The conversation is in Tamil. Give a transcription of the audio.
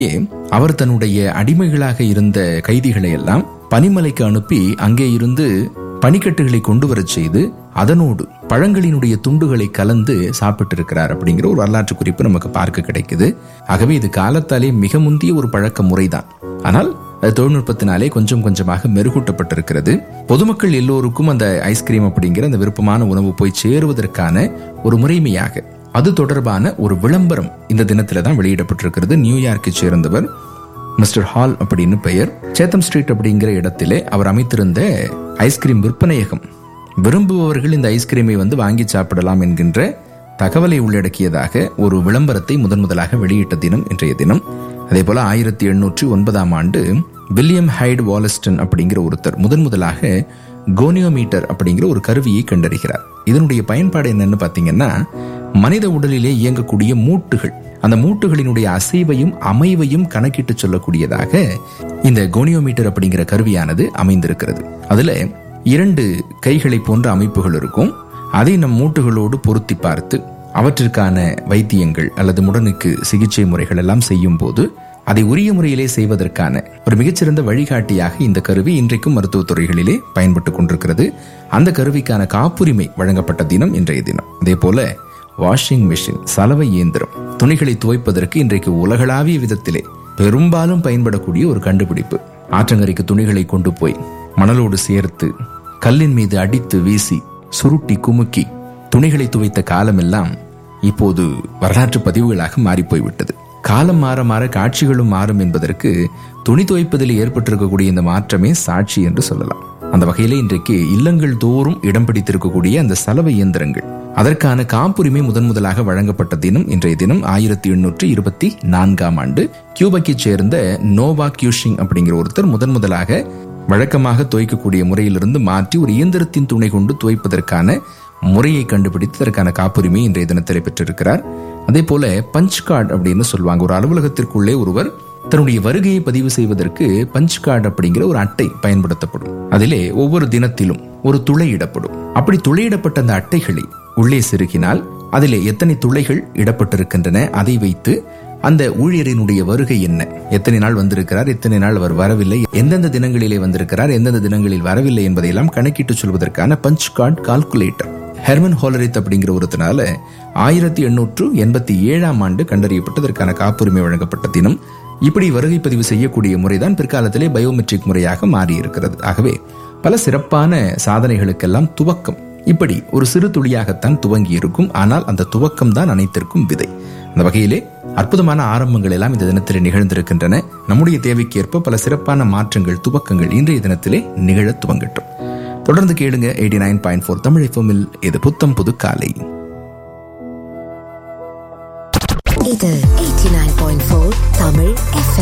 அவர் தன்னுடைய அடிமைகளாக இருந்த கைதிகளை எல்லாம் பனிமலைக்கு அனுப்பி அங்கே இருந்து பனிக்கட்டுகளை கொண்டு வரச் செய்து அதனோடு பழங்களினுடைய துண்டுகளை கலந்து சாப்பிட்டு இருக்கிறார் அப்படிங்கிற ஒரு வரலாற்று குறிப்பு நமக்கு பார்க்க கிடைக்குது. ஆகவே இது காலத்தாலே மிக முந்திய ஒரு பழக்க முறைதான். ஆனால் தொழில்நுட்பத்தினாலே கொஞ்சம் கொஞ்சமாக மெருகூட்டப்பட்டிருக்கிறது. பொதுமக்கள் எல்லோருக்கும் அந்த ஐஸ்கிரீம் அப்படிங்கிற அந்த விருப்பமான உணவு போய் சேருவதற்கான ஒரு முறைமையாக அது தொடர்பான ஒரு விளம்பரம் இந்த தினத்துல தான் வெளியிடப்பட்டிருக்கிறது. நியூயார்க்கை சேர்ந்தவர் மிஸ்டர் ஹால் அப்படின்னு பெயர். சேத்தம் ஸ்ட்ரீட் அப்படிங்கிற இடத்திலே அவர் அமைத்திருந்த ஐஸ்கிரீம் விற்பனையகம் விரும்புபவர்கள் இந்த ஐஸ்கிரீமை வாங்கி சாப்பிடலாம் என்கின்ற தகவலை உள்ளடக்கியதாக ஒரு விளம்பரத்தை முதலாக வெளியிட்ட தினம் இன்றைய தினம். அதே போல 1809 ஆண்டு வில்லியம் ஹைட் வாலஸ்டன் அப்படிங்கிற ஒருத்தர் முதலாக கோனியோமீட்டர் அப்படிங்கிற ஒரு கருவியை கண்டறிகிறார். இதனுடைய பயன்பாடு என்னன்னு பாத்தீங்கன்னா, மனித உடலிலே இயங்கக்கூடிய மூட்டுகள், அந்த மூட்டுகளினுடைய அசைவையும் அமைவையும் கணக்கிட்டு சொல்லக்கூடியதாக இந்த கோனியோமீட்டர் அப்படிங்கிற கருவியானது அமைந்திருக்கிறது. அதுல 2 கைகளை போன்ற அமைப்புகள் இருக்கும். அதை நம் மூட்டுகளோடு பொருத்தி பார்த்து அவற்றிற்கான வைத்தியங்கள் அல்லது முடனுக்கு சிகிச்சை முறைகள் எல்லாம் செய்யும் போது அதை உரிய முறையிலே செய்வதற்கான ஒரு மிகச்சிறந்த வழிகாட்டியாக இந்த கருவி இன்றைக்கும் மருத்துவத்துறைகளிலே பயன்பட்டு கொண்டிருக்கிறது. அந்த கருவிக்கான காப்புரிமை வழங்கப்பட்ட தினம் இன்றைய தினம். அதே போல வாஷிங் மெஷின், சலவை இயந்திரம், துணிகளை துவைப்பதற்கு இன்றைக்கு உலகளாவிய விதத்திலே பெரும்பாலும் பயன்படக்கூடிய ஒரு கண்டுபிடிப்பு. ஆற்றங்கரைக்கு துணிகளை கொண்டு போய் மணலோடு சேர்த்து கல்லின் மீது அடித்து வீசி சுருட்டி குமுக்கி துணிகளை துவைத்த காலமெல்லாம் இப்போது வரலாற்று பதிவுகளாக மாறிப்போய்விட்டது. காலம் மாற மாற காட்சிகளும் மாறும் என்பதற்கு துணி துவைப்பதில் ஏற்பட்டிருக்கக்கூடிய இந்த மாற்றமே சாட்சி என்று சொல்லலாம். அந்த வகையிலே இன்றைக்கு இல்லங்கள் தோறும் இடம் பிடித்திருக்கக்கூடிய அந்த சலவை இயந்திரங்கள், அதற்கான காப்புரிமை முதலாக வழங்கப்பட்ட தினம் இன்றைய தினம். 1824 ஆண்டு கியூபெக்கை சேர்ந்த நோவா கியூஷிங் அப்படிங்கிற ஒருத்தர் முதலாக வழக்கமாக துவைக்கக்கூடிய முறையிலிருந்து மாற்றி ஒரு இயந்திரத்தின் துணை கொண்டு துவைப்பதற்கான முறையை கண்டுபிடித்து அதற்கான காப்புரிமை இன்றைய தினத்தில் பெற்றிருக்கிறார். அதே போல பஞ்ச் கார்டு அப்படின்னு சொல்லுவாங்க. ஒரு அலுவலகத்திற்குள்ளே ஒருவர் தன்னுடைய வருகையை பதிவு செய்வதற்கு பஞ்ச் கார்டு அப்படிங்கிற ஒரு அட்டை பயன்படுத்தப்படும். அதிலே ஒவ்வொரு தினத்திலும் ஒரு துளையிடப்படும். அப்படி துளையிடப்பட்ட அந்த அட்டைகளை உள்ளே செருகினால் அதிலே எத்தனை துளைகள் இடப்பட்டிருக்கின்றன, அதை வைத்து அந்த ஊழியரினுடைய வருகை என்ன, எத்தனை நாள் வந்திருக்கிறார், எத்தனை நாள் அவர் வரவில்லை, எந்தெந்த தினங்களிலே வந்திருக்கிறார், எந்தெந்த தினங்களில் வரவில்லை என்பதையெல்லாம் கணக்கிட்டு சொல்வதற்கான பஞ்ச் கார்டு கால்குலேட்டர் ஹெர்மன் ஹோலரித் அப்படிங்கிற ஒருத்தனால 1887 ஆண்டு கண்டறியப்பட்டதற்கான காப்புரிமை வழங்கப்பட்ட தினம். இப்படி வருகை பதிவு செய்யக்கூடிய முறைதான் பிற்காலத்திலே பயோமெட்ரிக் முறையாக மாறி இருக்கிறது. ஆகவே பல சிறப்பான சாதனைகளுக்கெல்லாம் துவக்கம் இப்படி ஒரு சிறு துளியாகத்தான் துவங்கி இருக்கும். ஆனால் அந்த துவக்கம் தான் அனைத்திற்கும் விதை. அந்த வகையிலே அற்புதமான ஆரம்பங்கள் எல்லாம் இந்த தினத்திலே நிகழ்ந்திருக்கின்றன. நம்முடைய தேவைக்கு ஏற்ப பல சிறப்பான மாற்றங்கள், துவக்கங்கள் இன்றைய தினத்திலே நிகழ துவங்கட்டும். தொடர்ந்து கேளுங்க 89.4 தமிழ் எஃப்எம்மில். இது புத்தம் புது காலை. இது 89.4 தமிழ் எஃப்எம்.